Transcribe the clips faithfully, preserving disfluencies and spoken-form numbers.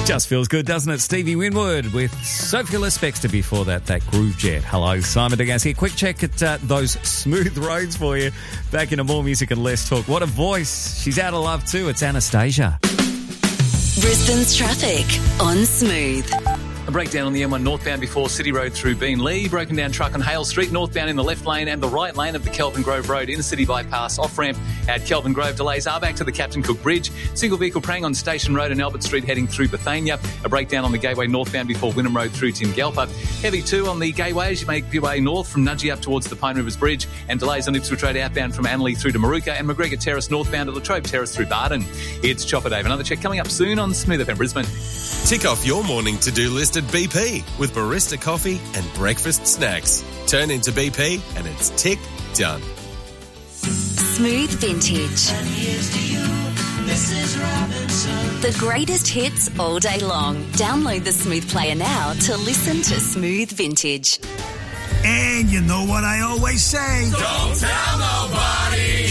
Just feels good, doesn't it? Stevie Winwood with Sophia Lespexter before that, that Groove Jet. Hello, Simon Degas here. Quick check at uh, those smooth roads for you. Back into more music and less talk. What a voice. She's out of love too. It's Anastasia. Brisbane's traffic on Smooth. A breakdown on the M one northbound before City Road through Beenleigh. Broken down truck on Hale Street, northbound in the left lane and the right lane of the Kelvin Grove Road inner city bypass off-ramp at Kelvin Grove. Delays are back to the Captain Cook Bridge. Single vehicle praying on Station Road and Albert Street heading through Bethania. A breakdown on the Gateway northbound before Wynnum Road through Timgalpa. Heavy too on the Gateway as you make your way north from Nudgee up towards the Pine Rivers Bridge. And delays on Ipswich Road outbound from Annerley through to Maruka and McGregor Terrace northbound at Latrobe Terrace through Barden. It's Chopper Dave. Another check coming up soon on Smooth F M Brisbane. Tick off your morning to-do list at B P with barista coffee and breakfast snacks. Turn into B P and it's tick done. Smooth Vintage. And here's to you, Missus Robinson. The greatest hits all day long. Download the Smooth Player now to listen to Smooth Vintage. And you know what I always say. Don't tell nobody.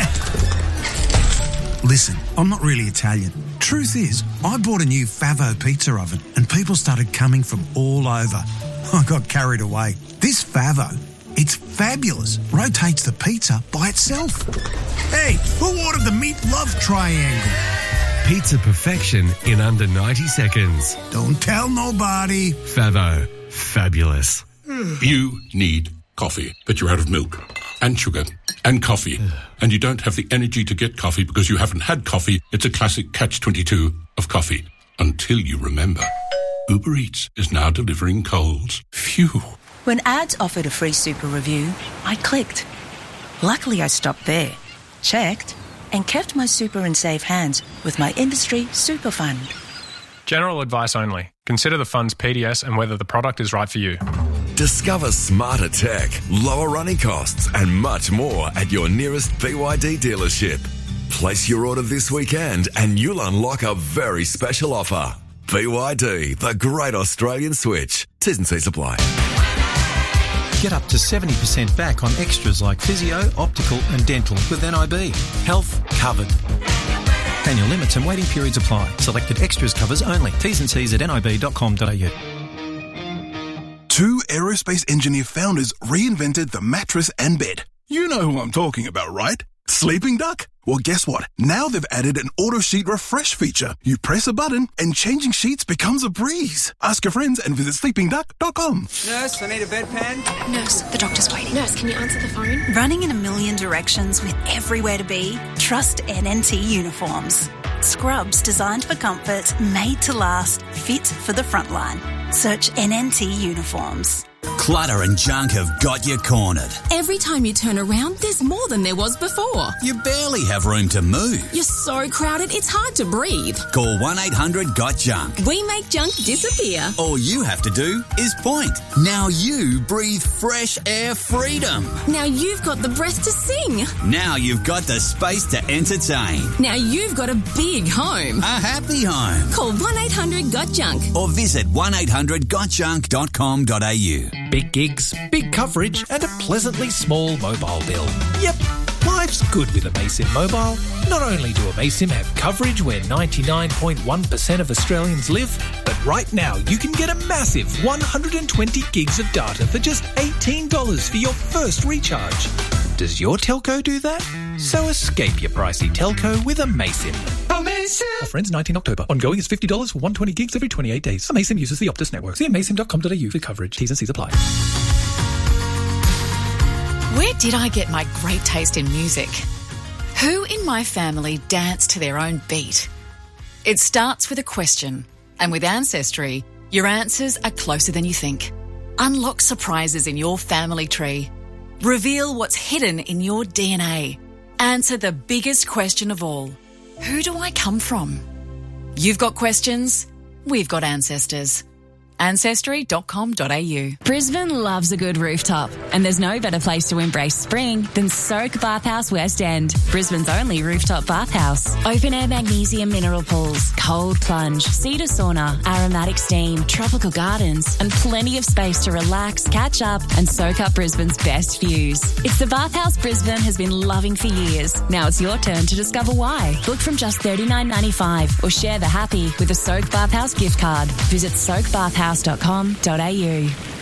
Listen, I'm not really Italian. Truth is, I bought a new Favo pizza oven and people started coming from all over. I got carried away. This Favo, it's fabulous. Rotates the pizza by itself. Hey, who ordered the meat love triangle? Pizza perfection in under ninety seconds. Don't tell nobody. Favo. Fabulous. You need coffee, but you're out of milk and sugar and coffee, and you don't have the energy to get coffee because you haven't had coffee. It's a classic catch twenty-two of coffee, until you remember. Uber Eats is now delivering Coles. Phew. When ads offered a free super review, I clicked. Luckily, I stopped there, checked, and kept my super in safe hands with my industry super fund. General advice only. Consider the fund's P D S and whether the product is right for you. Discover smarter tech, lower running costs and much more at your nearest B Y D dealership. Place your order this weekend and you'll unlock a very special offer. B Y D, the great Australian switch. T's and C's apply. Get up to seventy percent back on extras like physio, optical and dental with N I B. Health covered. Annual limits and waiting periods apply. Selected extras covers only. T's and C's at nib dot com dot a u. Two aerospace engineer founders reinvented the mattress and bed. You know who I'm talking about, right? Sleeping Duck? Well, guess what? Now they've added an auto sheet refresh feature. You press a button and changing sheets becomes a breeze. Ask your friends and visit sleeping duck dot com. Nurse, I need a bedpan. Nurse, the doctor's waiting. Nurse, can you answer the phone? Running in a million directions with everywhere to be? Trust N N T Uniforms. Scrubs designed for comfort, made to last, fit for the front line. Search N N T Uniforms. Clutter and junk have got you cornered. Every time you turn around, there's more than there was before. You barely have room to move. You're so crowded, it's hard to breathe. Call one eight hundred got junk. We make junk disappear. All you have to do is point. Now you breathe fresh air freedom. Now you've got the breath to sing. Now you've got the space to entertain. Now you've got a big home. A happy home. Call one eight hundred got junk. Or visit one eight hundred got junk dot com dot a u. Big gigs, big coverage and a pleasantly small mobile bill. Yep, life's good with Amaysim Mobile. Not only do Amaysim have coverage where ninety-nine point one percent of Australians live, but right now you can get a massive one hundred twenty gigs of data for just eighteen dollars for your first recharge. Does your telco do that? So escape your pricey telco with Amaysim. Amaysim! Offer ends nineteenth October. Ongoing is fifty dollars for one hundred twenty gigs every twenty-eight days. Amaysim uses the Optus network. See amaysim dot com dot a u for coverage. T's and C's apply. Where did I get my great taste in music? Who in my family danced to their own beat? It starts with a question, and with Ancestry, your answers are closer than you think. Unlock surprises in your family tree. Reveal what's hidden in your D N A. Answer the biggest question of all. Who do I come from? You've got questions, we've got ancestors. ancestry dot com dot a u. Brisbane loves a good rooftop, and there's no better place to embrace spring than Soak Bathhouse West End, Brisbane's only rooftop bathhouse. Open air magnesium mineral pools, cold plunge, cedar sauna, aromatic steam, tropical gardens, and plenty of space to relax, catch up, and soak up Brisbane's best views. It's the bathhouse Brisbane has been loving for years. Now it's your turn to discover why. Book from just thirty-nine ninety-five or share the happy with a Soak Bathhouse gift card. Visit soak bathhouse dot com dot a u.